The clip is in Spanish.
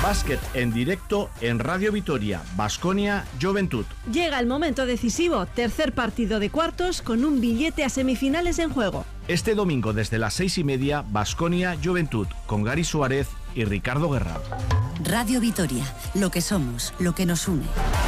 Básquet en directo en Radio Vitoria, Baskonia Juventud. Llega el momento decisivo, tercer partido de cuartos con un billete a semifinales en juego. Este domingo desde las 6:30, Baskonia Juventud, con Gary Suárez y Ricardo Guerra. Radio Vitoria, lo que somos, lo que nos une.